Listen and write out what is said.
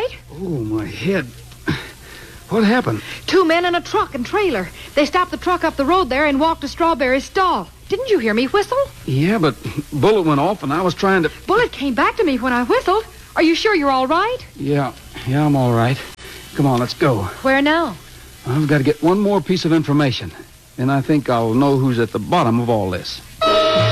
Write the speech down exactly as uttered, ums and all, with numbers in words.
right? Oh, my head. What happened? Two men in a truck and trailer. They stopped the truck up the road there and walked to Strawberry's stall. Didn't you hear me whistle? Yeah, but bullet went off and I was trying to... Bullet came back to me when I whistled. Are you sure you're all right? Yeah, yeah, I'm all right. Come on, let's go. Where now? I've got to get one more piece of information. Then I think I'll know who's at the bottom of all this.